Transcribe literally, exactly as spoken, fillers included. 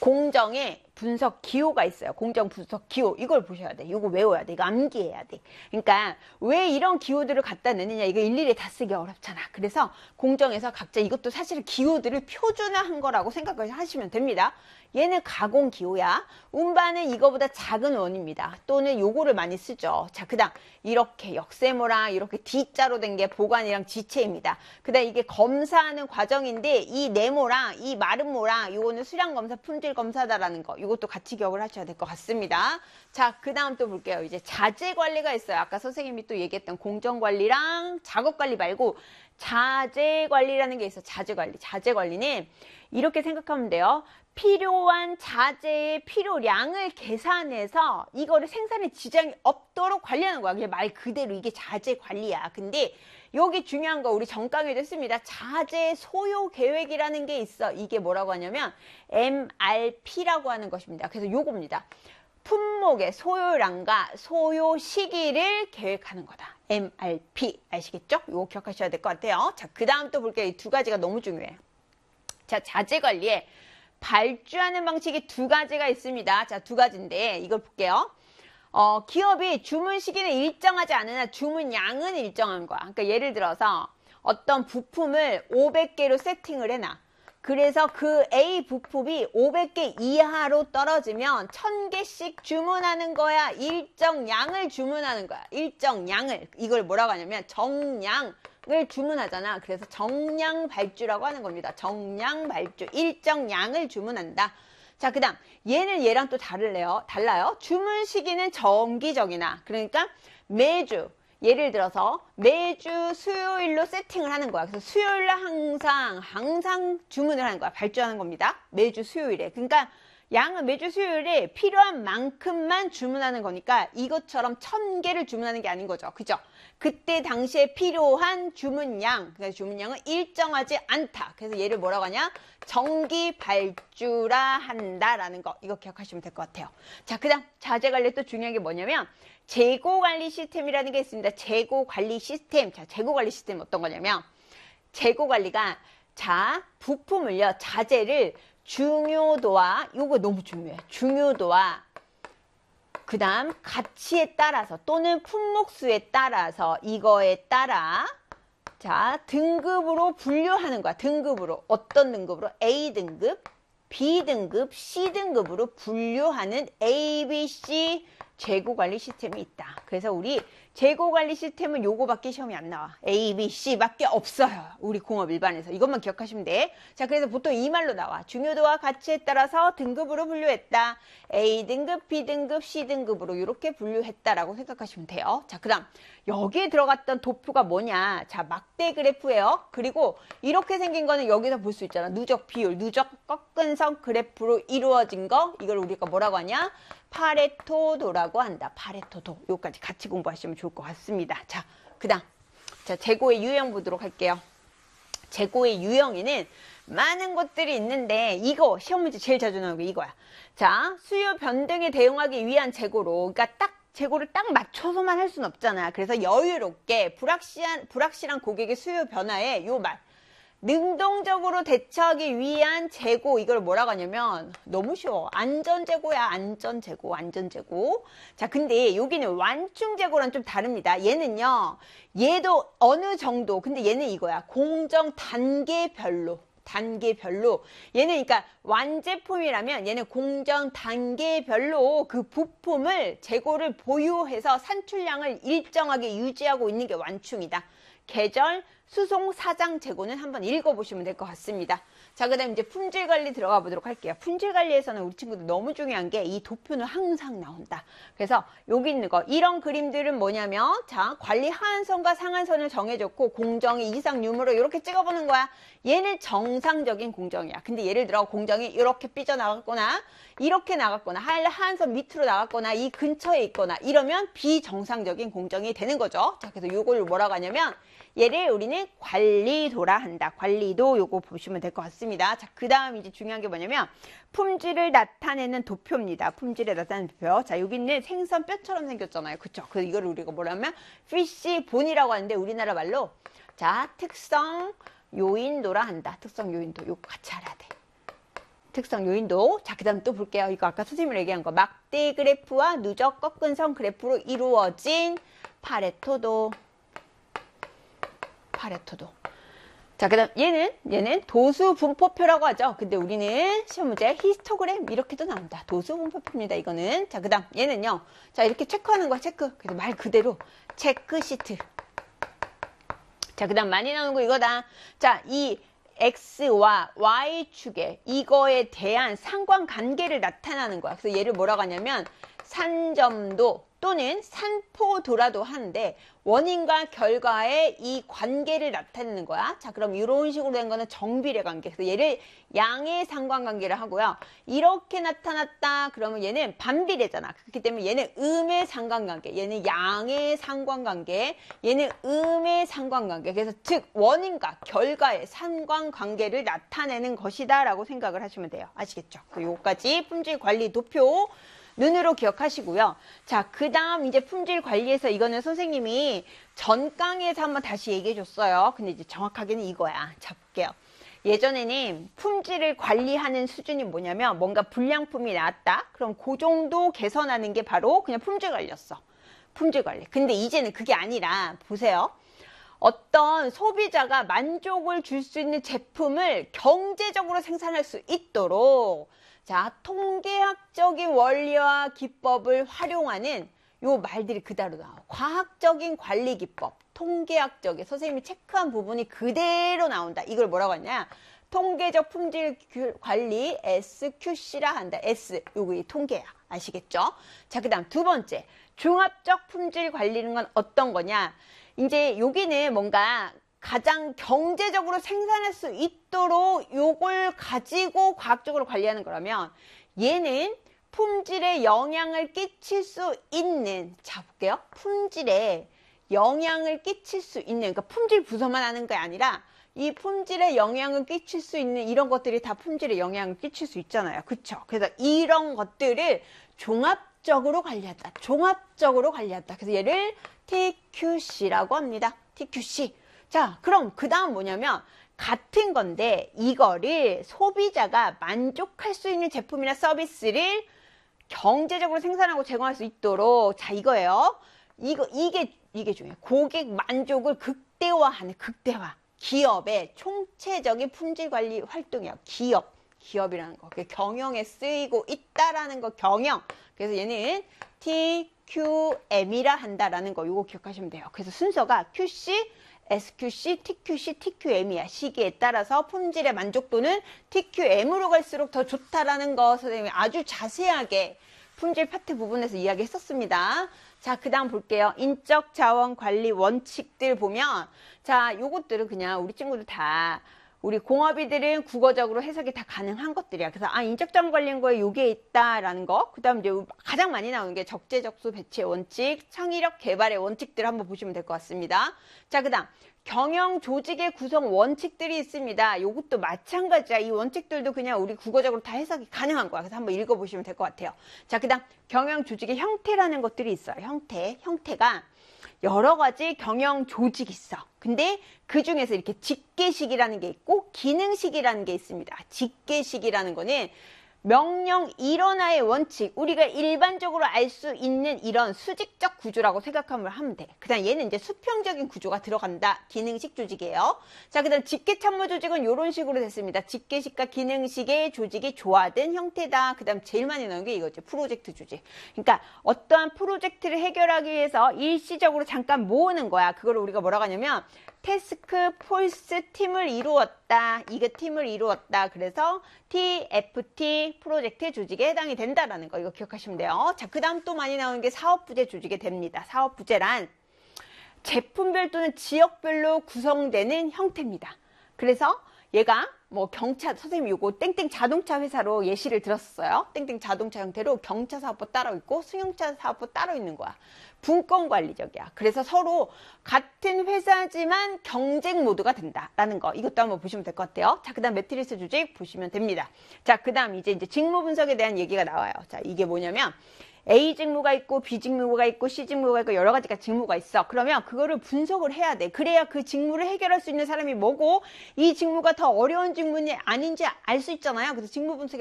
공정에 분석 기호가 있어요. 공정 분석 기호. 이걸 보셔야 돼. 이거 외워야 돼. 이거 암기해야 돼. 그러니까 왜 이런 기호들을 갖다 내느냐. 이거 일일이 다 쓰기 어렵잖아. 그래서 공정에서 각자 이것도 사실은 기호들을 표준화한 거라고 생각을 하시면 됩니다. 얘는 가공 기호야. 음반은 이거보다 작은 원입니다. 또는 요거를 많이 쓰죠. 자, 그 다음 이렇게 역세모랑 이렇게 D자로 된 게 보관이랑 지체입니다. 그 다음 이게 검사하는 과정인데 이 네모랑 이 마름모랑 요거는 수량검사, 품질검사다라는 거. 이것도 같이 기억을 하셔야 될 것 같습니다. 자, 그 다음 또 볼게요. 이제 자재관리가 있어요. 아까 선생님이 또 얘기했던 공정관리랑 작업관리 말고 자재관리라는 게 있어. 자재관리. 자재관리는 이렇게 생각하면 돼요. 필요한 자재의 필요량을 계산해서 이거를 생산에 지장이 없도록 관리하는 거야. 그냥 말 그대로 이게 자재 관리야. 근데 여기 중요한 거 우리 전강에도 했습니다. 자재 소요 계획이라는 게 있어. 이게 뭐라고 하냐면 엠 알 피라고 하는 것입니다. 그래서 요겁니다. 품목의 소요량과 소요 시기를 계획하는 거다. 엠 알 피 아시겠죠? 요거 기억하셔야 될 것 같아요. 자, 그 다음 또 볼게요. 이 두 가지가 너무 중요해요. 자, 자재 관리에 발주하는 방식이 두 가지가 있습니다. 자, 두 가지인데 이걸 볼게요. 어, 기업이 주문 시기는 일정하지 않으나 주문 양은 일정한 거야. 그러니까 예를 들어서 어떤 부품을 오백 개로 세팅을 해놔. 그래서 그 A 부품이 오백 개 이하로 떨어지면 천 개씩 주문하는 거야. 일정 양을 주문하는 거야. 일정 양을. 이걸 뭐라고 하냐면 정량. 을 주문하잖아. 그래서 정량 발주라고 하는 겁니다. 정량 발주. 일정 양을 주문한다. 자, 그 다음 얘는 얘랑 또 다를래요. 달라요. 주문 시기는 정기적이나 그러니까 매주 예를 들어서 매주 수요일로 세팅을 하는 거야. 그래서 수요일날 항상 항상 주문을 하는 거야. 발주하는 겁니다. 매주 수요일에. 그러니까 양은 매주 수요일에 필요한 만큼만 주문하는 거니까 이것처럼 천 개를 주문하는 게 아닌 거죠. 그죠? 그때 당시에 필요한 주문량, 그러니까 주문량은 일정하지 않다. 그래서 얘를 뭐라고 하냐? 정기 발주라 한다라는 거. 이거 기억하시면 될 것 같아요. 자, 그 다음 자재관리 또 중요한 게 뭐냐면 재고관리 시스템이라는 게 있습니다. 재고관리 시스템. 자, 재고관리 시스템은 어떤 거냐면 재고관리가 자, 부품을요, 자재를 중요도와 요거 너무 중요해. 중요도와 그 다음 가치에 따라서 또는 품목수에 따라서 이거에 따라 자 등급으로 분류하는 거야. 등급으로. 어떤 등급으로? A 등급, B 등급, C 등급으로 분류하는 에이 비 씨 재고관리 시스템이 있다. 그래서 우리 재고관리 시스템은 요거밖에 시험이 안 나와. 에이 비 씨 밖에 없어요. 우리 공업 일반에서. 이것만 기억하시면 돼. 자, 그래서 보통 이 말로 나와. 중요도와 가치에 따라서 등급으로 분류했다. A 등급, B 등급, C 등급으로 이렇게 분류했다라고 생각하시면 돼요. 자, 그 다음 여기에 들어갔던 도표가 뭐냐. 자, 막대 그래프예요. 그리고 이렇게 생긴 거는 여기서 볼 수 있잖아. 누적 비율, 누적 꺾은선 그래프로 이루어진 거. 이걸 우리가 뭐라고 하냐. 파레토도라고 한다. 파레토도. 요까지 같이 공부하시면 좋을 것 같습니다. 자, 그 다음. 자, 재고의 유형 보도록 할게요. 재고의 유형에는 많은 것들이 있는데, 이거, 시험 문제 제일 자주 나오는 게 이거야. 자, 수요 변동에 대응하기 위한 재고로, 그러니까 딱 재고를 딱 맞춰서만 할 수는 없잖아. 그래서 여유롭게, 불확실한, 불확실한 고객의 수요 변화에 요 말. 능동적으로 대처하기 위한 재고, 이걸 뭐라고 하냐면 너무 쉬워. 안전재고야. 안전재고, 안전재고. 자, 근데 여기는 완충재고랑 좀 다릅니다. 얘는요, 얘도 어느 정도, 근데 얘는 이거야. 공정 단계별로. 단계별로. 얘는 그러니까 완제품이라면 얘는 공정 단계별로 그 부품을 재고를 보유해서 산출량을 일정하게 유지하고 있는 게 완충이다. 계절, 수송, 사장, 재고는 한번 읽어보시면 될 것 같습니다. 자, 그 다음 이제 품질관리 들어가 보도록 할게요. 품질관리에서는 우리 친구들 너무 중요한 게 이 도표는 항상 나온다. 그래서 여기 있는 거, 이런 그림들은 뭐냐면, 자, 관리 하한선과 상한선을 정해줬고, 공정이 이상 유무로 이렇게 찍어보는 거야. 얘는 정상적인 공정이야. 근데 예를 들어 공정이 이렇게 삐져나갔거나, 이렇게 나갔거나, 하한선 밑으로 나갔거나, 이 근처에 있거나, 이러면 비정상적인 공정이 되는 거죠. 자, 그래서 이걸 뭐라고 하냐면, 얘를 우리는 관리도라 한다. 관리도 요거 보시면 될 것 같습니다. 자, 그 다음 이제 중요한 게 뭐냐면 품질을 나타내는 도표입니다. 품질을 나타내는 도표. 자, 여기 있는 생선 뼈처럼 생겼잖아요. 그쵸? 그래서 이거를 우리가 뭐라면 피쉬 본이라고 하는데 우리나라 말로 자, 특성 요인도라 한다. 특성 요인도 요거 같이 알아야 돼. 특성 요인도. 자, 그 다음 또 볼게요. 이거 아까 선생님이 얘기한 거. 막대 그래프와 누적 꺾은 선 그래프로 이루어진 파레토도. 파레토도. 자, 그 다음 얘는, 얘는 도수 분포표라고 하죠. 근데 우리는 시험 문제 히스토그램 이렇게도 나온다. 도수 분포표입니다. 이거는. 자, 그 다음 얘는요. 자, 이렇게 체크하는 거야, 체크. 그래서 말 그대로 체크 시트. 자, 그 다음 많이 나오는 거 이거다. 자, 이 X와 Y축에 이거에 대한 상관관계를 나타나는 거야. 그래서 얘를 뭐라고 하냐면 산점도 또는 산포도라도 하는데 원인과 결과의 이 관계를 나타내는 거야. 자, 그럼 이런 식으로 된 거는 정비례 관계. 그래서 얘를 양의 상관관계를 하고요. 이렇게 나타났다 그러면 얘는 반비례잖아. 그렇기 때문에 얘는 음의 상관관계, 얘는 양의 상관관계, 얘는 음의 상관관계. 그래서 즉 원인과 결과의 상관관계를 나타내는 것이다 라고 생각을 하시면 돼요. 아시겠죠? 요거까지 품질관리 도표 눈으로 기억하시고요. 자, 그 다음 이제 품질 관리에서 이거는 선생님이 전 강의에서 한번 다시 얘기해 줬어요. 근데 이제 정확하게는 이거야. 자, 볼게요. 예전에는 품질을 관리하는 수준이 뭐냐면 뭔가 불량품이 나왔다. 그럼 그 정도 개선하는 게 바로 그냥 품질 관리였어. 품질 관리. 근데 이제는 그게 아니라 보세요. 어떤 소비자가 만족을 줄 수 있는 제품을 경제적으로 생산할 수 있도록 자, 통계학적인 원리와 기법을 활용하는 요 말들이 그대로 나와. 과학적인 관리 기법, 통계학적인 선생님이 체크한 부분이 그대로 나온다. 이걸 뭐라고 하냐? 통계적 품질 관리 에스큐씨라 한다. S, 요거 이 통계야. 아시겠죠? 자, 그 다음 두 번째. 종합적 품질 관리는 건 어떤 거냐? 이제 여기는 뭔가 가장 경제적으로 생산할 수 있도록 요걸 가지고 과학적으로 관리하는 거라면 얘는 품질에 영향을 끼칠 수 있는, 자 볼게요. 품질에 영향을 끼칠 수 있는, 그러니까 품질 부서만 하는 게 아니라 이 품질에 영향을 끼칠 수 있는 이런 것들이 다 품질에 영향을 끼칠 수 있잖아요. 그쵸? 그래서 이런 것들을 종합적으로 관리한다. 종합적으로 관리한다. 그래서 얘를 티큐씨라고 합니다. 티큐씨. 자, 그럼 그 다음 뭐냐면 같은 건데 이거를 소비자가 만족할 수 있는 제품이나 서비스를 경제적으로 생산하고 제공할 수 있도록 자 이거예요. 이거 이게 이게 중요해요. 고객 만족을 극대화하는 극대화. 기업의 총체적인 품질 관리 활동이야. 기업. 기업이라는 거. 경영에 쓰이고 있다라는 거 경영. 그래서 얘는 티큐엠이라 한다라는 거 이거 기억하시면 돼요. 그래서 순서가 큐씨 에스큐씨, 티큐씨, 티큐엠이야. 시기에 따라서 품질의 만족도는 티큐엠으로 갈수록 더 좋다라는 거 선생님이 아주 자세하게 품질 파트 부분에서 이야기했었습니다. 자, 그 다음 볼게요. 인적 자원 관리 원칙들 보면 자, 요것들은 그냥 우리 친구들 다 우리 공업이들은 국어적으로 해석이 다 가능한 것들이야. 그래서 아 인적자원 관리연구에 요게 있다라는 거. 그 다음 이제 가장 많이 나오는 게 적재적소 배치의 원칙, 창의력 개발의 원칙들 한번 보시면 될 것 같습니다. 자, 그 다음 경영 조직의 구성 원칙들이 있습니다. 요것도 마찬가지야. 이 원칙들도 그냥 우리 국어적으로 다 해석이 가능한 거야. 그래서 한번 읽어보시면 될 것 같아요. 자, 그 다음 경영 조직의 형태라는 것들이 있어요. 형태, 형태가 여러 가지 경영 조직이 있어. 근데 그 중에서 이렇게 직계식이라는 게 있고 기능식이라는 게 있습니다. 직계식이라는 거는 명령 일원화의 원칙, 우리가 일반적으로 알 수 있는 이런 수직적 구조라고 생각하면 하면 돼. 그 다음 얘는 이제 수평적인 구조가 들어간다. 기능식 조직이에요. 자, 그 다음 직계참모 조직은 이런 식으로 됐습니다. 직계식과 기능식의 조직이 조화된 형태다. 그 다음 제일 많이 나오는 게 이거죠. 프로젝트 조직. 그러니까 어떠한 프로젝트를 해결하기 위해서 일시적으로 잠깐 모으는 거야. 그걸 우리가 뭐라고 하냐면 태스크 폴스 팀을 이루었다. 이게 팀을 이루었다. 그래서 티에프티 프로젝트 조직에 해당이 된다라는 거 이거 기억하시면 돼요. 자, 그 다음 또 많이 나오는 게 사업부재 조직이 됩니다. 사업부재란 제품별 또는 지역별로 구성되는 형태입니다. 그래서 얘가 뭐 경차 선생님 요거 땡땡 자동차 회사로 예시를 들었어요. 땡땡 자동차 형태로 경차 사업부 따로 있고 승용차 사업부 따로 있는 거야. 분권 관리적이야. 그래서 서로 같은 회사지만 경쟁 모드가 된다라는 거. 이것도 한번 보시면 될 것 같아요. 자, 그다음 매트리스 조직 보시면 됩니다. 자, 그다음 이제 이제 직무 분석에 대한 얘기가 나와요. 자, 이게 뭐냐면 A 직무가 있고 B 직무가 있고 C 직무가 있고 여러 가지가 직무가 있어. 그러면 그거를 분석을 해야 돼. 그래야 그 직무를 해결할 수 있는 사람이 뭐고 이 직무가 더 어려운 직무인지 아닌지 알 수 있잖아요. 그래서 직무 분석에